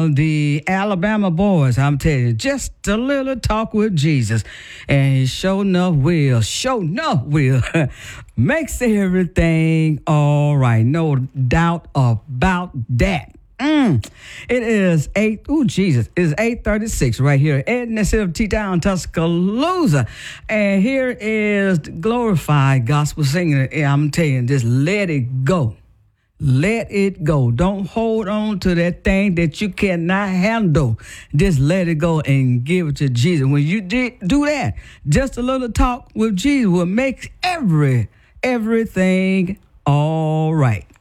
the Alabama boys. I'm telling you, just a little talk with Jesus. And he sure enough will, makes everything all right. No doubt about that. It is 8:36 right here in the city of T-Town, Tuscaloosa. And here is the glorified gospel singer. I'm telling you, just let it go. Let it go. Don't hold on to that thing that you cannot handle. Just let it go and give it to Jesus. When you do that, just a little talk with Jesus will make everything all right.